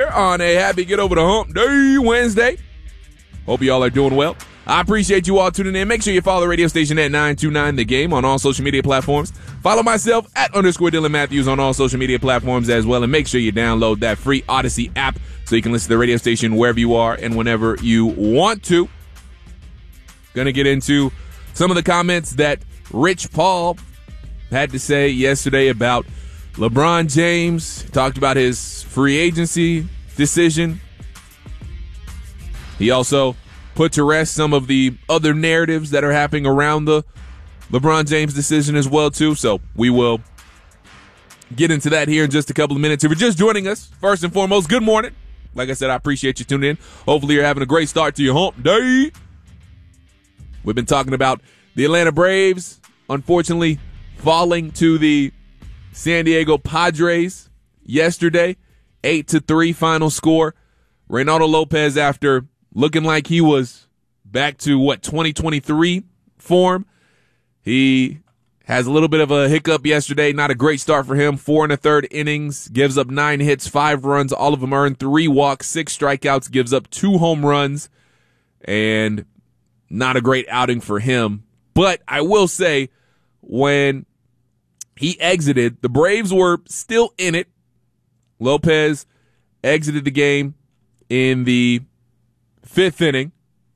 here on a happy Get Over the Hump Day Wednesday. Hope you all are doing well. I appreciate you all tuning in. Make sure you follow the radio station at 929 The Game on all social media platforms. Follow myself at _Dylan Matthews on all social media platforms as well. And make sure you download that free Odyssey app so you can listen to the radio station wherever you are and whenever you want to. Going to get into some of the comments that Rich Paul had to say yesterday about LeBron James. Talked about his free agency decision. He also put to rest some of the other narratives that are happening around the LeBron James decision as well, too. So we will get into that here in just a couple of minutes. If you're just joining us, first and foremost, good morning. Like I said, I appreciate you tuning in. Hopefully you're having a great start to your hump day. We've been talking about the Atlanta Braves, unfortunately, falling to the San Diego Padres yesterday. 8-3 final score. Reynaldo Lopez, after looking like he was back to, 2023 form. He has a little bit of a hiccup yesterday. Not a great start for him. 4 1/3 innings. Gives up 9 hits, 5 runs. All of them earned, 3 walks, 6 strikeouts. Gives up 2 home runs. And not a great outing for him. But I will say, when he exited, the Braves were still in it. Lopez exited the game in the 5th inning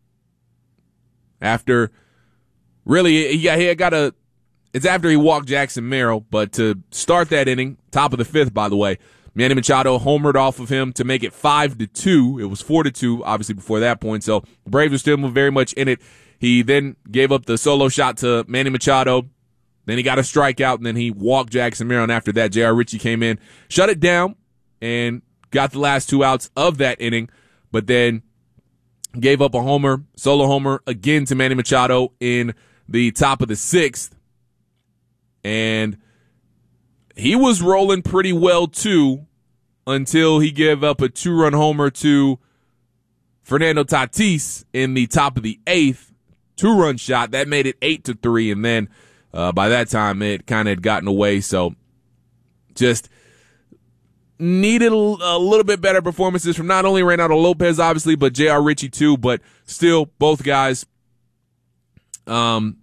after really it's after he walked Jackson Merrill, but to start that inning, top of the 5th, by the way, Manny Machado homered off of him to make it 5-2. It was 4-2, obviously, before that point. So the Braves were still very much in it. He then gave up the solo shot to Manny Machado. Then he got a strikeout, and then he walked Jackson Merrill. And after that, J.R. Ritchie came in, shut it down, and got the last 2 outs of that inning, but then gave up a solo homer again to Manny Machado in the top of the 6th. And he was rolling pretty well, too, until he gave up a 2-run homer to Fernando Tatis in the top of the 8th. 2-run shot. That made it 8-3. And then by that time, it kind of had gotten away. So just needed a little bit better performances from not only Reynaldo Lopez, obviously, but J.R. Ritchie, too. But still, both guys, doing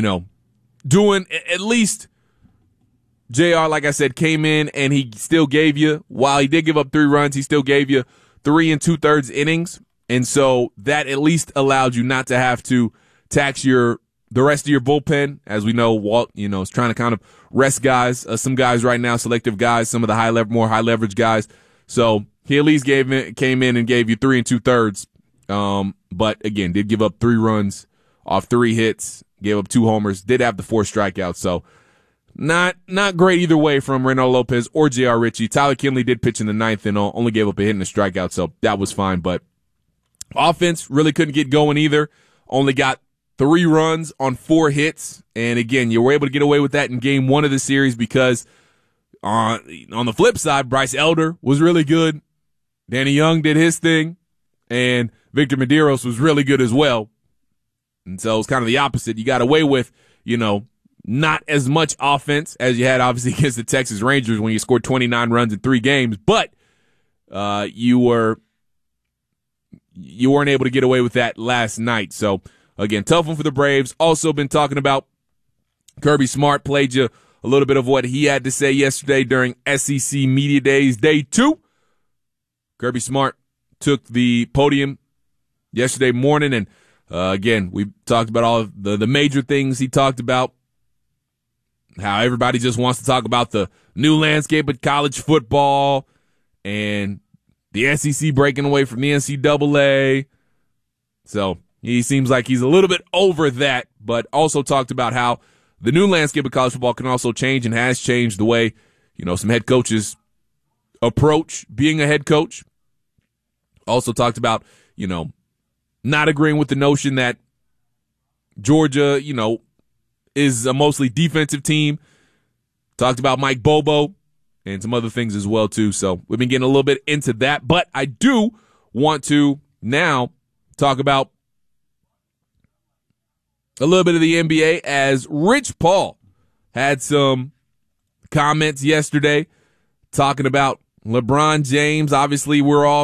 at least JR, like I said, came in and he still gave you, while he did give up 3 runs, he still gave you 3 2/3 innings. And so that at least allowed you not to have to tax the rest of your bullpen. As we know, Walt, is trying to kind of rest guys, some guys right now, selective guys, some of the more high leverage guys. So he at least came in and gave you 3 2/3. But again, did give up 3 runs off 3 hits, gave up 2 homers, did have the 4 strikeouts. So not great either way from Reynaldo Lopez or J.R. Ritchie. Tyler Kinley did pitch in the 9th and only gave up a hit and a strikeout, so that was fine. But offense really couldn't get going either. Only got 3 runs on 4 hits. And again, you were able to get away with that in game 1 of the series because on the flip side, Bryce Elder was really good. Danny Young did his thing. And Victor Medeiros was really good as well. And so it's kind of the opposite. You got away with, not as much offense as you had obviously against the Texas Rangers when you scored 29 runs in 3 games, but you weren't able to get away with that last night. So again, tough one for the Braves. Also been talking about Kirby Smart. Played you a little bit of what he had to say yesterday during SEC Media Days Day 2. Kirby Smart took the podium yesterday morning, and again, we talked about all of the major things he talked about. How everybody just wants to talk about the new landscape of college football and the SEC breaking away from the NCAA. So he seems like he's a little bit over that, but also talked about how the new landscape of college football can also change and has changed the way, some head coaches approach being a head coach. Also talked about, not agreeing with the notion that Georgia, is a mostly defensive team. Talked about Mike Bobo and some other things as well, too. So we've been getting a little bit into that. But I do want to now talk about a little bit of the NBA, as Rich Paul had some comments yesterday talking about LeBron James. Obviously, we're all